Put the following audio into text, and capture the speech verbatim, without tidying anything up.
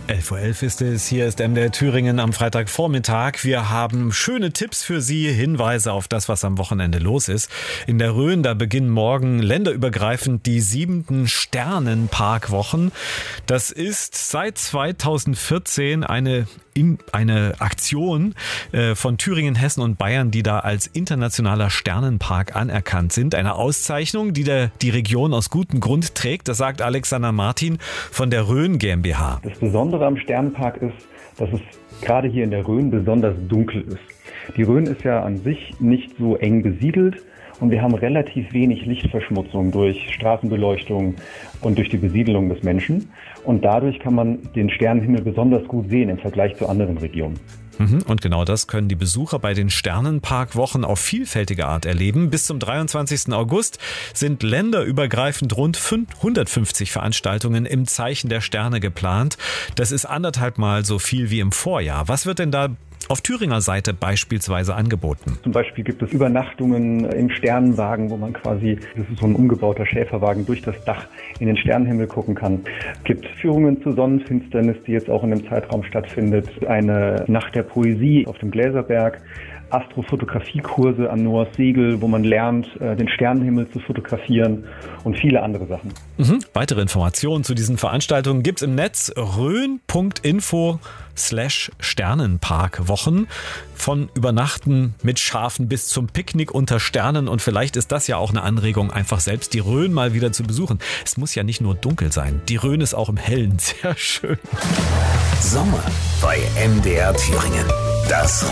elf Uhr elf ist es, hier ist M D R Thüringen am Freitagvormittag. Wir haben schöne Tipps für Sie, Hinweise auf das, was am Wochenende los ist. In der Rhön, da beginnen morgen länderübergreifend die siebten Sternenparkwochen. Das ist seit zweitausendvierzehn eine eine Aktion von Thüringen, Hessen und Bayern, die da als internationaler Sternenpark anerkannt sind. Eine Auszeichnung, die der, die Region aus gutem Grund trägt. Das sagt Alexander Martin von der Rhön GmbH. Das Besondere am Sternenpark ist, dass es gerade hier in der Rhön besonders dunkel ist. Die Rhön ist ja an sich nicht so eng besiedelt. Und wir haben relativ wenig Lichtverschmutzung durch Straßenbeleuchtung und durch die Besiedelung des Menschen. Und dadurch kann man den Sternenhimmel besonders gut sehen im Vergleich zu anderen Regionen. Und genau das können die Besucher bei den Sternenparkwochen auf vielfältige Art erleben. Bis zum dreiundzwanzigsten August sind länderübergreifend rund hundertfünfzig Veranstaltungen im Zeichen der Sterne geplant. Das ist anderthalb Mal so viel wie im Vorjahr. Was wird denn da auf Thüringer Seite beispielsweise angeboten? Zum Beispiel gibt es Übernachtungen im Sternenwagen, wo man quasi, das ist so ein umgebauter Schäferwagen, durch das Dach in den Sternenhimmel gucken kann. Es gibt Führungen zur Sonnenfinsternis, die jetzt auch in dem Zeitraum stattfindet. Eine Nacht der Poesie auf dem Gläserberg. Astrofotografiekurse an Noahs Segel, wo man lernt, den Sternenhimmel zu fotografieren und viele andere Sachen. Mhm. Weitere Informationen zu diesen Veranstaltungen gibt's im Netz rhön punkt info slash Sternenparkwochen. Von Übernachten mit Schafen bis zum Picknick unter Sternen, und vielleicht ist das ja auch eine Anregung, einfach selbst die Rhön mal wieder zu besuchen. Es muss ja nicht nur dunkel sein, die Rhön ist auch im Hellen sehr schön. Sommer bei M D R Thüringen. Das